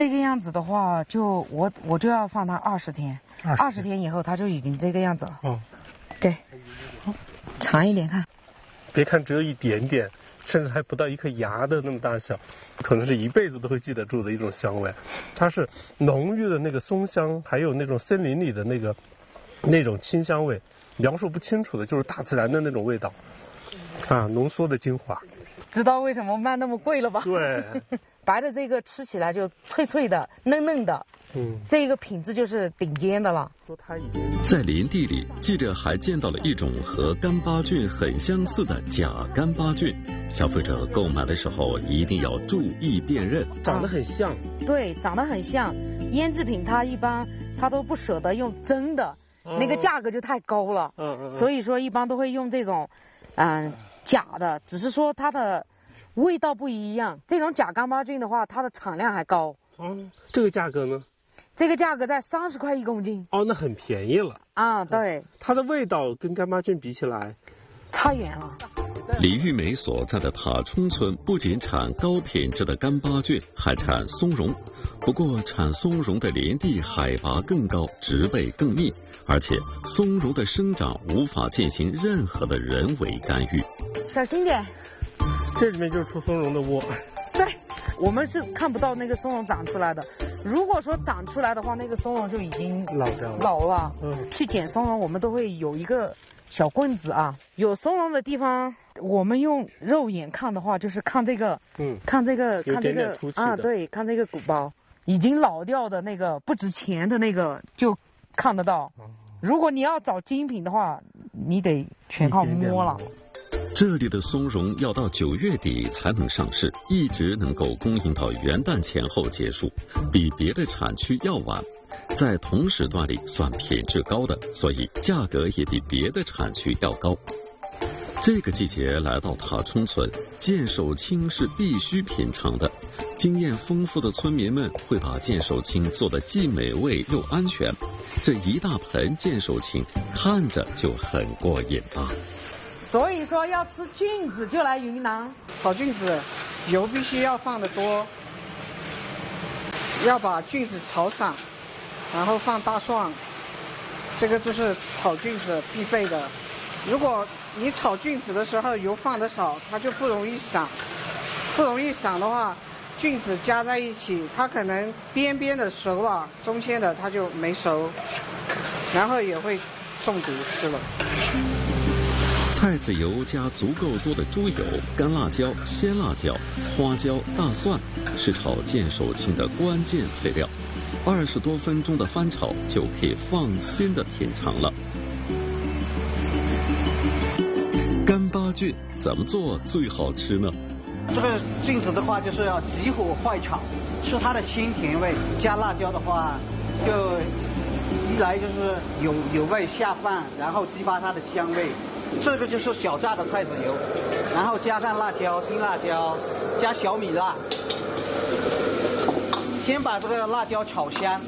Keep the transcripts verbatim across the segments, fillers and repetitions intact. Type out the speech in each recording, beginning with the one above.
这个样子的话，就我我就要放它二十天，二十天以后它就已经这个样子了。 哦， 对，长一点看。 别看只有一点点，甚至还不到一颗牙的那么大小，可能是一辈子都会记得住的一种香味。它是浓郁的那个松香，还有那种森林里的那个那种清香味，描述不清楚的，就是大自然的那种味道啊，浓缩的精华。 知道为什么卖那么贵了吧？ 对， 白的这个吃起来就脆脆的、嫩嫩的，嗯，这个品质就是顶尖的了。 说它已经在林地里，记者还见到了一种和干巴菌很相似的假干巴菌，消费者购买的时候一定要注意辨认。 长得很像， 对，长得很像。腌制品它一般它都不舍得用真的，哦、那个价格就太高了，嗯嗯，所以说一般都会用这种，嗯、呃。假的，只是说它的味道不一样。这种假干巴菌的话，它的产量还高。 哦，这个价格呢？ 这个价格在三十块一公斤。 哦，那很便宜了。 啊，对。 它的味道跟干巴菌比起来， 差远了。 李玉梅所在的塔冲村不仅产高品质的干巴菌，还产松茸。不过，产松茸的林地海拔更高，植被更密，而且松茸的生长无法进行任何的人为干预。 小心点， 这里面就是出松茸的窝。 对，我们是看不到那个松茸长出来的。如果说长出来的话，那个松茸就已经老掉了。 老了。 嗯。 去捡松茸，我们都会有一个小棍子啊，有松茸的地方，我们用肉眼看的话，就是看这个，嗯，看这个，看这个啊，对，看这个鼓包，已经老掉的那个不值钱的那个就看得到。如果你要找精品的话，你得全靠摸了。 这里的松茸要到九月底才能上市，一直能够供应到元旦前后结束，比别的产区要晚。在同时段里算品质高的，所以价格也比别的产区要高。这个季节来到塔冲村，剑手青是必须品尝的。经验丰富的村民们会把剑手青做得既美味又安全。这一大盆剑手青看着就很过瘾啊！ 所以说要吃菌子就来云南。 炒菌子油必须要放得多，要把菌子炒散，然后放大蒜，这个就是炒菌子必备的。如果你炒菌子的时候油放得少，它就不容易散，不容易散的话，菌子加在一起，它可能边边的熟了，中间的它就没熟，然后也会中毒吃了。 菜籽油加足够多的猪油、干辣椒、鲜辣椒、花椒、大蒜是炒剑手青的关键配料。二十多分钟的翻炒就可以放心的品尝了。干巴菌怎么做最好吃呢？ 这个菌子的话，就是要急火快炒，吃它的鲜甜味。加辣椒的话，就一来就是有有味下饭，然后激发它的香味。这个就是小榨的菜籽油，然后加上辣椒、青辣椒，加小米辣，先把这个辣椒炒香，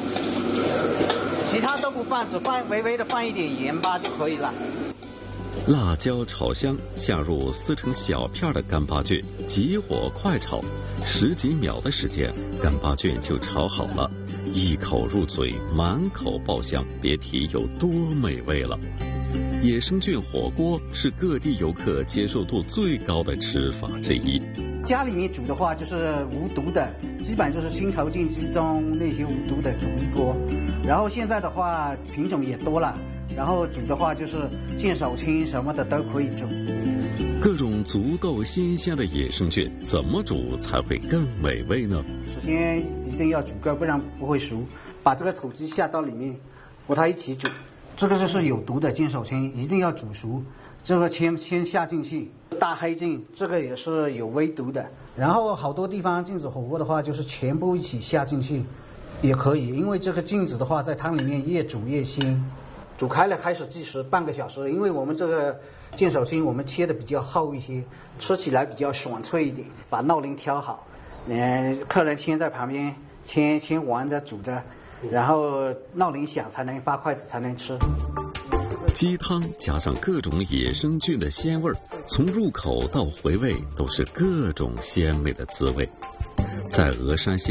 其他都不放，只放微微的放一点盐巴就可以了。 辣椒炒香，下入撕成小片的干巴菌，急火快炒，十几秒的时间，干巴菌就炒好了，一口入嘴，满口爆香，别提有多美味了。野生菌火锅是各地游客接受度最高的吃法之一。 家里面煮的话就是无毒的，基本就是青头菌之中那些无毒的煮一锅。然后现在的话品种也多了，然后煮的话就是剑手青什么的都可以煮。 各种足够新鲜的野生菌怎么煮才会更美味呢？ 首先一定要煮够，不然不会熟。把这个土鸡下到里面，和它一起煮。这个就是有毒的剑手青，一定要煮熟。这个先先下进去。大黑菌这个也是有微毒的。然后好多地方菌子火锅的话，就是全部一起下进去也可以，因为这个菌子的话在汤里面越煮越鲜。煮开了开始计时半个小时，因为我们这个剑手青我们切的比较厚一些，吃起来比较爽脆一点。把闹铃挑好，嗯，客人先在旁边先先玩着煮着。然后闹铃响才能发筷子才能吃。 鸡汤加上各种野生菌的鲜味，从入口到回味都是各种鲜美的滋味。在峨山县，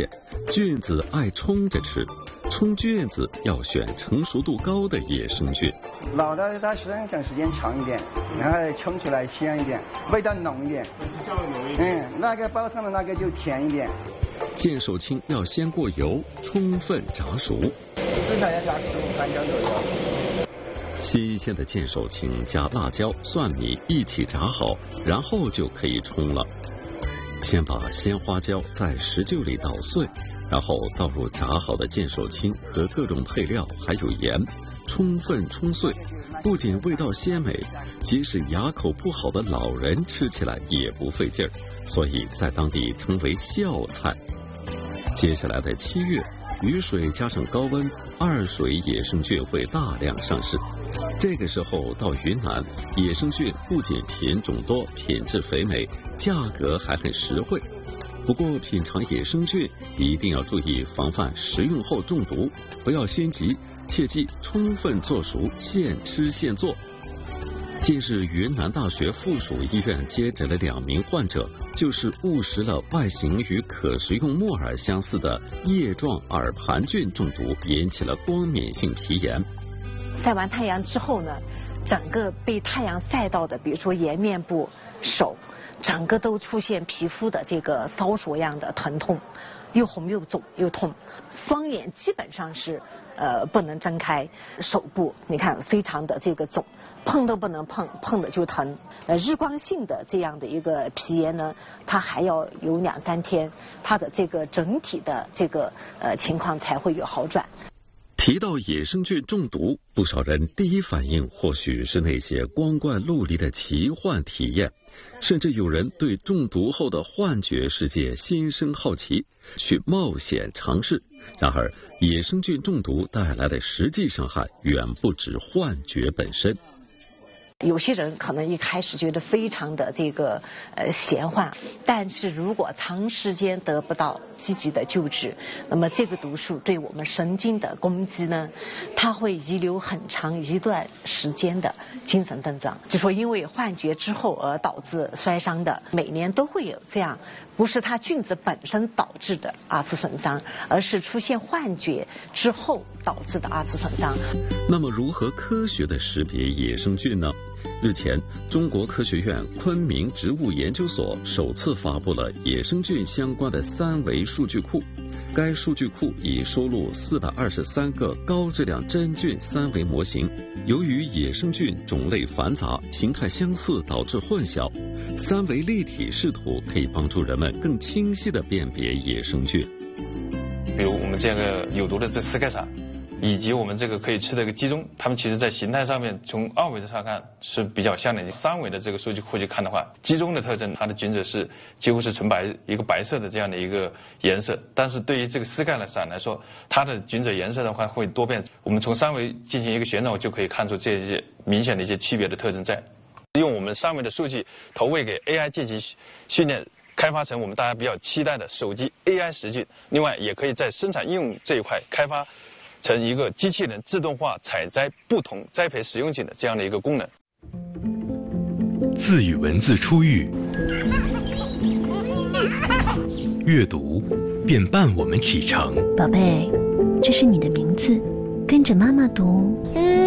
菌子爱冲着吃，冲菌子要选成熟度高的野生菌。 老的它生长时间长一点，然后冲出来香一点，味道浓一点。 香浓一点。 嗯，那个煲汤的那个就甜一点。 见手青要先过油，充分炸熟。 最少要炸十五分钟左右。 新鲜的见手青加辣椒、蒜米一起炸好，然后就可以冲了。先把鲜花椒在石臼里捣碎，然后倒入炸好的见手青和各种配料，还有盐，充分冲碎。不仅味道鲜美，即使牙口不好的老人吃起来也不费劲儿，所以在当地称为孝菜。接下来的七月，雨水加上高温，二水野生菌会大量上市。这个时候到云南，野生菌不仅品种多、品质肥美，价格还很实惠。不过品尝野生菌一定要注意防范食用后中毒，不要心急，切记充分做熟，现吃现做。近日，云南大学附属医院接诊了两名患者，就是误食了外形与可食用木耳相似的叶状耳盘菌中毒，引起了光敏性皮炎。 晒完太阳之后呢，整个被太阳晒到的，比如说颜面部、手，整个都出现皮肤的这个烧灼样的疼痛，又红又肿又痛，双眼基本上是呃不能睁开，手部你看非常的这个肿，碰都不能碰，碰的就疼。呃，日光性的这样的一个皮炎呢，它还要有两三天，它的这个整体的这个呃情况才会有好转。 提到野生菌中毒，不少人第一反应或许是那些光怪陆离的奇幻体验，甚至有人对中毒后的幻觉世界心生好奇，去冒险尝试。然而，野生菌中毒带来的实际伤害远不止幻觉本身。 有些人可能一开始觉得非常的这个呃闲话，但是如果长时间得不到积极的救治，那么这个毒素对我们神经的攻击呢，它会遗留很长一段时间的精神症状。就说因为幻觉之后而导致摔伤的，每年都会有这样，不是它菌子本身导致的二次损伤，而是出现幻觉之后导致的二次损伤。 那么如何科学的识别野生菌呢？日前，中国科学院昆明植物研究所首次发布了野生菌相关的三维数据库。该数据库已收录四百二十三个高质量真菌三维模型。由于野生菌种类繁杂、形态相似，导致混淆，三维立体视图可以帮助人们更清晰地辨别野生菌。 比如我们这个有毒的这斯盖萨，以及我们这个可以吃的一个鸡枞，它们其实在形态上面从二维的上看是比较像的。三维的这个数据库去看的话，鸡枞的特征，它的菌子是几乎是纯白，一个白色的这样的一个颜色。但是对于这个斯盖萨来说，它的菌子颜色的话会多变。我们从三维进行一个旋转，就可以看出这些明显的一些区别的特征在。用我们三维的数据投喂给 A I 进行训练，开发成我们大家比较期待的手机 A I 食菌。另外，也可以在生产应用这一块开发成一个机器人自动化采摘不同栽培食用菌的这样的一个功能。 字与文字初遇，阅读便伴我们启程。 宝贝，这是你的名字，跟着妈妈读。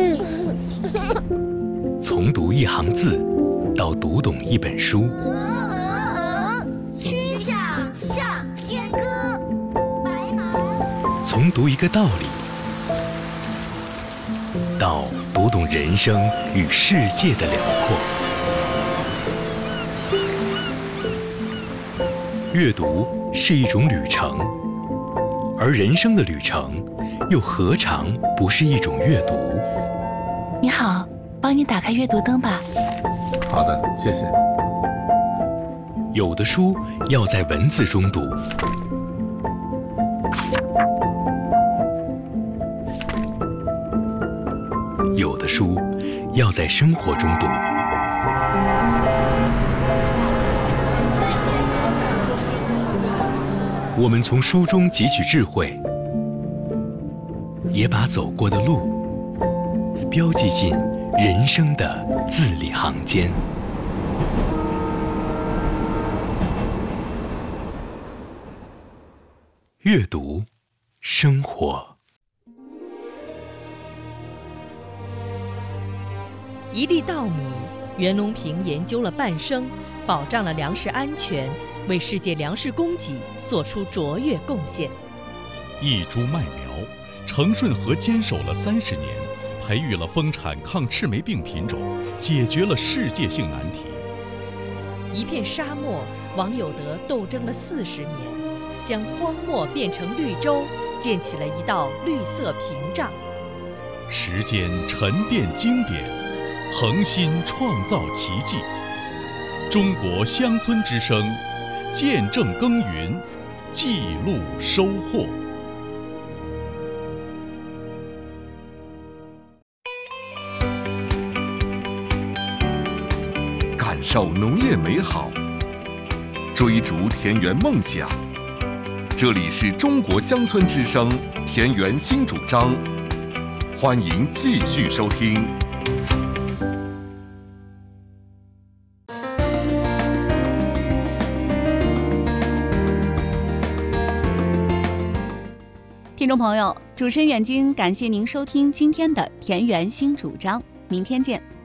从读一行字到读懂一本书。 曲项向天歌，白马。 从读一个道理到读懂人生与世界的辽阔。阅读是一种旅程，而人生的旅程又何尝不是一种阅读？ 你好，帮你打开阅读灯吧。 好的，谢谢。 有的书要在文字中读，有的书要在生活中读。我们从书中汲取智慧，也把走过的路标记进人生的字里行间。 阅读，生活。 一粒稻米，袁隆平研究了半生，保障了粮食安全，为世界粮食供给做出卓越贡献。 一株麦苗，程顺和坚守了三十年，培育了丰产抗赤霉病品种，解决了世界性难题。 一片沙漠，王有德斗争了四十年，将荒漠变成绿洲，建起了一道绿色屏障。 时间沉淀经典，恒心创造奇迹。中国乡村之声，见证耕耘，记录收获。 感受农业美好，追逐田园梦想。这里是中国乡村之声田园新主张，欢迎继续收听。 听众朋友，主持人远军感谢您收听今天的田园新主张，明天见。